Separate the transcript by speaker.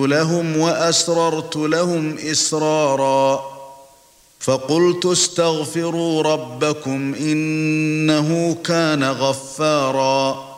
Speaker 1: لهم وأسررت لهم إسرارا فقلت استغفروا ربكم إنه كان غفارا